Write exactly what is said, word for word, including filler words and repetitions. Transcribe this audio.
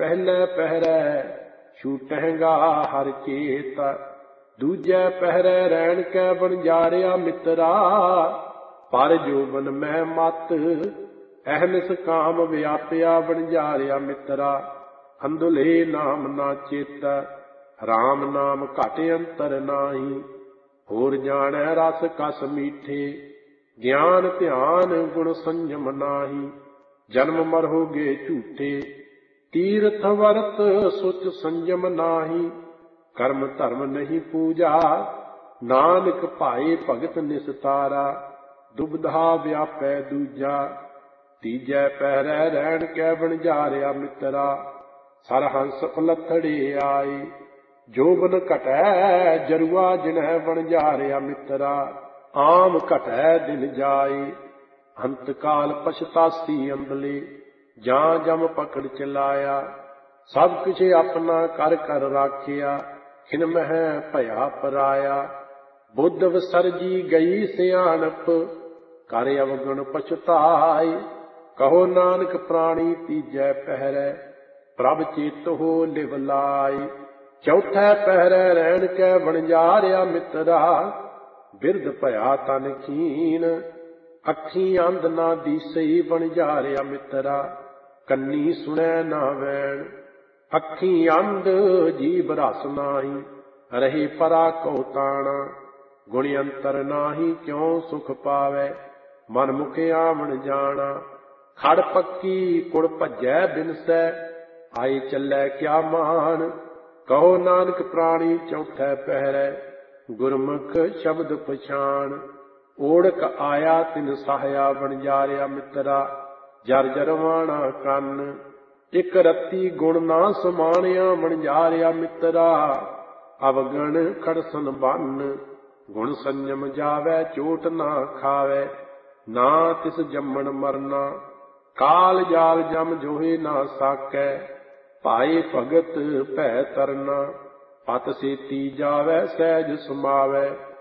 पहले पहरै छूटहगा हर चेत। दूजे पहरै रैन कै बनजारिया मित्रा, पर जोबन मैं मत अहनिस काम व्यापिया बनजारिया मित्रा। अंधुले नाम ना चेत राम नाम घट अंतर नाही, होर जानै रस कस मीठे ज्ञान ध्यान गुण संयम नाही। जन्म मरहोगे झूठे तीर्थ वरत सुच संयम नाही, कर्म धर्म नहीं पूजा नानक भाए भगत निस्तारा। दुबधा व्यापै दूजा तीजै पहरै रहन कै बनजारिया मित्रा, सरहंस उलथड़े आए जोबन घटै जरुआ जिन्है बनजारिया मित्रा। आम घटै दिन जाए अंत काल पछतासी अंबले, जां जम पकड़ चलाया। सब कुछ अपना कर कर राखिया, खिन मह भया पराया। बुद्ध विसरजी गई सियाणप, कर अवगुण पछताए। कहो नानक प्राणी तीजै पहरै, प्रभ चेत हो लिव लाए। चौथै पहरै रहन कै बनजारिया मित्रा, बिरध भया तन खीन। अखी अंध ना दिसई बनजारिया मित्रा, कन्नी सुनै ना वैण। अखी अंध जीव रस नाही, रहे परा कौ ताना। गुण अंतर नाही क्यों सुख पावै, मन मुख आवण जाना। खड़ पक्की कुड़ भजै बिनसै, आए चलै क्या मान। कहो नानक प्राणी चौथै पहरै, गुरमुख शब्द पछाण। ओढ़क आया तिन सहाया बनजारिया मित्रा, जर जरवाना कंन। इक रत्ती गुण ना समानिया बनजारिया मित्रा, अवगण खड़सन बन। गुण संयम जावै चोट ना खावै, ना तिस जम्मण मरना। काल जाल जम जोहे ना साकै, भाए भगत भै तरना। पत सेती जावै सहज समावै,